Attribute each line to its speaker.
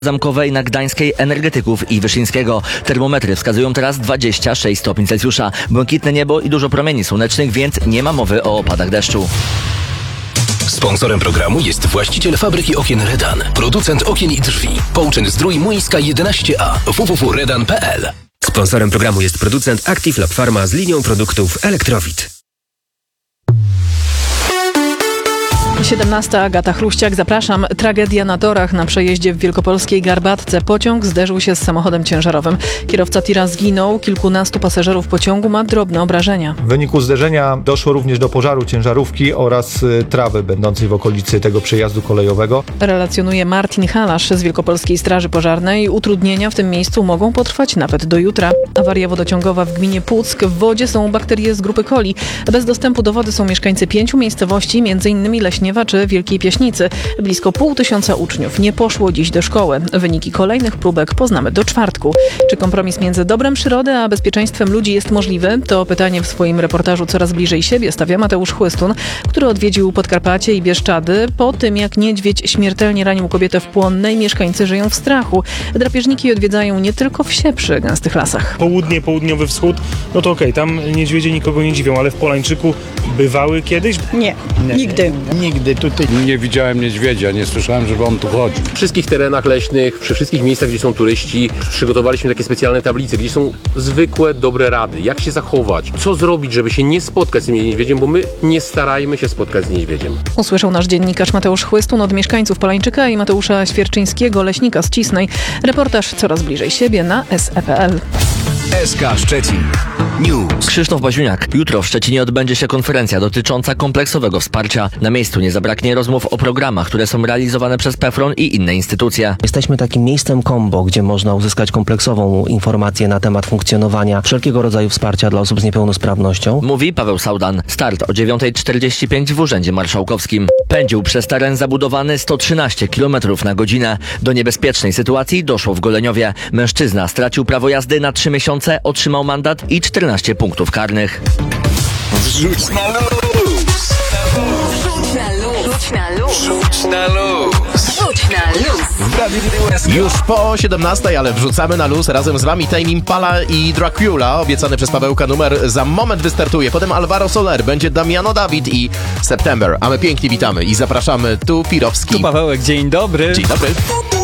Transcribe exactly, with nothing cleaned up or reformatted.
Speaker 1: Zamkowej, na Gdańskiej, Energetyków i Wyszyńskiego. Termometry wskazują teraz dwadzieścia sześć stopni Celsjusza. Błękitne niebo i dużo promieni słonecznych, więc nie ma mowy o opadach deszczu.
Speaker 2: Sponsorem programu jest właściciel fabryki okien Redan, producent okien i drzwi. Połczyn Zdrój Młyńska jedenaście A, w w w kropka redan kropka p l.
Speaker 3: Sponsorem programu jest producent Active Lab Pharma z linią produktów Elektrowit.
Speaker 4: siedemnasta. Agata Chruściak, zapraszam. Tragedia na torach. Na przejeździe w wielkopolskiej Garbatce pociąg zderzył się z samochodem ciężarowym. Kierowca tira zginął, kilkunastu pasażerów pociągu ma drobne obrażenia.
Speaker 5: W wyniku zderzenia doszło również do pożaru ciężarówki oraz y, trawy będącej w okolicy tego przejazdu kolejowego.
Speaker 4: Relacjonuje Martin Halasz z Wielkopolskiej Straży Pożarnej. Utrudnienia w tym miejscu mogą potrwać nawet do jutra. Awaria wodociągowa w gminie Puck. W wodzie są bakterie z grupy coli. Bez dostępu do wody są mieszkańcy pięciu miejscowości, między innymi Leśniewa czy Wielkiej Piaśnicy. Blisko pół tysiąca uczniów nie poszło dziś do szkoły. Wyniki kolejnych próbek poznamy do czwartku. Czy kompromis między dobrem przyrody a bezpieczeństwem ludzi jest możliwy? To pytanie w swoim reportażu Coraz bliżej siebie stawia Mateusz Chłystun, który odwiedził Podkarpacie i Bieszczady. Po tym, jak niedźwiedź śmiertelnie ranił kobietę w Płonnej, mieszkańcy żyją w strachu. Drapieżniki odwiedzają nie tylko wsie przy gęstych lasach.
Speaker 6: Południe, południowy wschód, no to okej, okay, tam niedźwiedzie nikogo nie dziwią, ale w Polańczyku bywały kiedyś?
Speaker 7: Nie, nie nigdy.
Speaker 8: Nigdy tutaj nie widziałem niedźwiedzia, nie słyszałem, żeby on tu chodził.
Speaker 9: W wszystkich terenach leśnych, przy wszystkich miejscach, gdzie są turyści, przygotowaliśmy takie specjalne tablice, gdzie są zwykłe, dobre rady. Jak się zachować, co zrobić, żeby się nie spotkać z tym niedźwiedziem, bo my nie starajmy się spotkać z niedźwiedziem.
Speaker 4: Usłyszał nasz dziennikarz Mateusz Chłystun od mieszkańców Polańczyka i Mateusza Świerczyńskiego, leśnika z Cisnej. Reportaż Coraz bliżej siebie na es e kropka pe el.
Speaker 2: S K Szczecin News.
Speaker 1: Krzysztof Baziuniak. Jutro w Szczecinie odbędzie się konferencja dotycząca kompleksowego wsparcia. Na miejscu nie zabraknie rozmów o programach, które są realizowane przez PEFRON i inne instytucje.
Speaker 10: Jesteśmy takim miejscem kombo, gdzie można uzyskać kompleksową informację na temat funkcjonowania wszelkiego rodzaju wsparcia dla osób z niepełnosprawnością.
Speaker 1: Mówi Paweł Saudan. Start o dziewiąta czterdzieści pięć w Urzędzie Marszałkowskim. Pędził przez teren zabudowany sto trzynaście kilometrów na godzinę. Do niebezpiecznej sytuacji doszło w Goleniowie. Mężczyzna stracił prawo jazdy na trzy miesiące, otrzymał mandat i czternaście punktów karnych.
Speaker 2: Wrzuć na luz!
Speaker 11: Wrzuć na luz! Wrzuć na luz!
Speaker 2: Wrzuć na luz!
Speaker 11: Wrzuć na luz!
Speaker 12: Już po siedemnastej, ale wrzucamy na luz razem z wami Tame Impala i Dracula. Obiecany przez Pawełka numer za moment wystartuje. Potem Alvaro Soler, będzie Damiano David i September. A my pięknie witamy i zapraszamy tu Pirowski.
Speaker 13: Tu Pawełek, dzień dobry.
Speaker 12: Dzień dobry.